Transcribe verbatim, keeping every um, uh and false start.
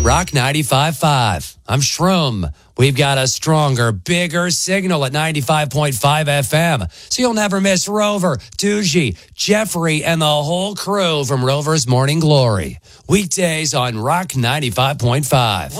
Rock ninety-five point five. I'm Shroom. We've got a stronger, bigger signal at ninety-five point five F M. So you'll never miss Rover, Doogie, Jeffrey, and the whole crew from Rover's Morning Glory. Weekdays on Rock ninety-five point five.